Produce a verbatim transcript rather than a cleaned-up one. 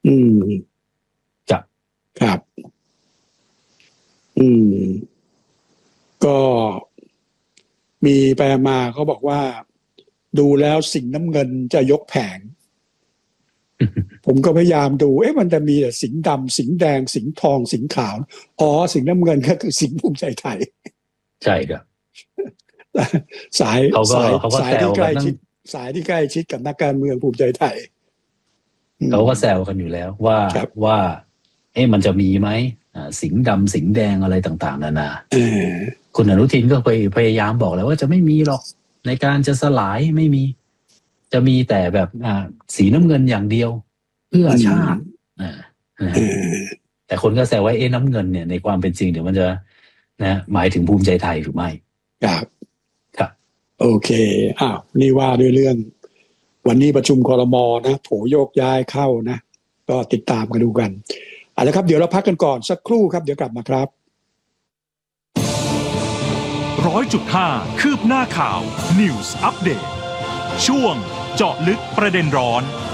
อืมจับครับอืมก็มีไปมาเขาบอกว่าดูแล้วสิงห์น้ำเงินจะยกแผง ผมก็พยายามดูเอ๊ะมันจะมีแต่สิงห์ดำสิงห์แดงสิงห์ทองสิงห์ขาวอ๋อสิงห์น้ำเงินก็คือสิงห์ภูมิใจไทยใช่ครับสายเขาก็สายเขาก็สายแซที่วใกกัล้นตั้ชิงดสายที่ใกล้ชิดกับนักการเมืองภูมิใจไทยอืมเขาก็แซวกันอยู่แล้วว่าครับว่า เอ๊ะมันจะมีไหมอ่าสิงห์ดำสิงห์แดงอะไรต่างๆนานาเออคุณอนุทินก็ไปพยายามบอกแล้วว่าจะไม่มีหรอกในการจะสลายไม่มี จะมีแต่แบบอ่าสีน้ำเงินอย่างเดียว เพื่อชาติอ่านะเอฮะอแต่คนก็แซวว่าเอ๊ะน้ำเงินเนี่ยในความเป็นจริงเดี๋ยวมันจะนะหมายถึงภูมิใจไทยหรือไม่ครับครับโอเคอ้าวนี่ว่าด้วยเรื่อง วันนี้ประชุมครม.นะโผโยกย้ายเข้านะ ก็ติดตามกันดูกันเอาละครับเดี๋ยวเราพักกันก่อนสักครู่ครับเดี๋ยวกลับมาครับร้อยจุดห้าคืบหน้าข่าว News Update ช่วงเจาะลึกประเด็นร้อน